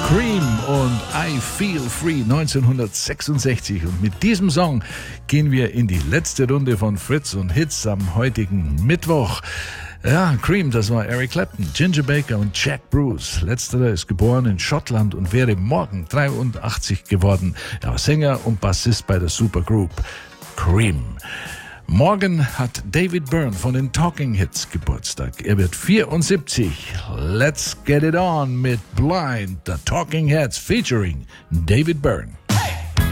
Cream und I Feel Free 1966. Und mit diesem Song gehen wir in die letzte Runde von Fritz und Hits am heutigen Mittwoch. Ja, Cream, das war Eric Clapton, Ginger Baker und Jack Bruce. Letzterer ist geboren in Schottland und wäre morgen 83 geworden. Er war Sänger und Bassist bei der Supergroup Cream. Morgen hat David Byrne von den Talking Hits Geburtstag. Er wird 74. Let's get it on mit Blind, the Talking Heads featuring David Byrne.